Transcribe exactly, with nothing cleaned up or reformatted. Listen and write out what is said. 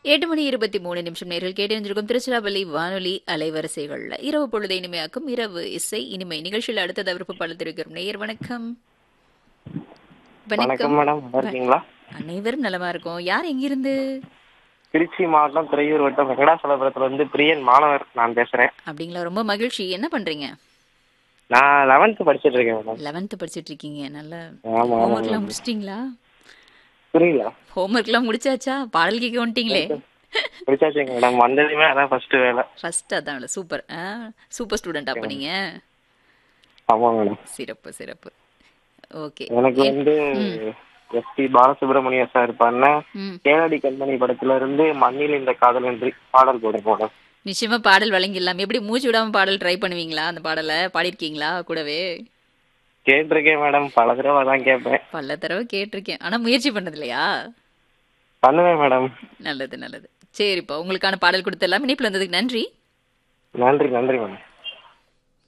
எட்டு மணி இருபத்தி மூணு நிமிஷம் நேரில் கேட்டிருந்திருக்கும் திருச்சிராப்பள்ளி வானொலி அலைவரிசைகள்ல இரவு பொழுது இனிமையாக்கும் இரவு இசை இனிமை நிகழ்ச்சியில் அடுத்தது விருப்ப பல தெரிவிக்கிறோம். நேயர் வணக்கம். வணக்கம் வணக்கம். மேடம், நல்லா வ- இருக்கீங்களா? அனைவரும் நலமா இருக்கும். யார் எங்கிருந்து? திருச்சி மாவட்டம் துறையூர் வட்டம் வெங்கடாசலபுரத்துல இருந்து பிரியன் மாணவர் நான் பேசுறேன். அப்படிங்களா, ரொம்ப மகிழ்ச்சி. என்ன பண்றீங்க? நான் லெவன்த் படிச்சிட்டு இருக்கேன் மேடம். லெவன்த் படிச்சிட்டு இருக்கீங்க. நல்ல ஆமா ஆமா ஹோம்ஒர்க்லாம் மேடம். முடிச்சிட்டீங்களா? புரியல. ஹோம்ஒர்க்லாம் முடிச்சாச்சா? பாடல் கேட்க வந்துட்டீங்களே. படிச்சாச்சுங்க மேடம், வந்ததுமே அதான் ஃபர்ஸ்ட் வேலை. ஃபர்ஸ்ட் அதான் சூப்பர். சூப்பர் ஸ்டூடெண்ட் அப்ப நீங்க. ஆமா மேடம். சிறப்பு சிறப்பு. ஓகே. எனக்கு வந்து ம் எஸ் பி பாலசுப்ரமணிய சார் பண்ண ம் கேளடி கண்மணி படத்துல இருந்து மண்ணில் இந்த காதல் என்று பாடல் போடுங்க மேடம். நிச்சயமா பாடல் வழங்கிடலாம். எப்படி மூச்சு விடாம பாடல் ட்ரை பண்ணுவீங்களா? அந்த பாடலை பாடியிருக்கீங்களா கூடவே? கேட்டிருக்கேன் மேடம், பல தடவை தான் கேட்பேன். பல தடவை கேட்டிருக்கேன், ஆனா முயற்சி பண்ணது இல்லையா? பண்ணுவேன் மேடம். நல்லது நல்லது. சரிப்பா, உங்களுக்கான பாடல் கொடுத்துடலாம். இணைப்புல வந்ததுக்கு நன்றி. நன்றி நன்றி மேடம்.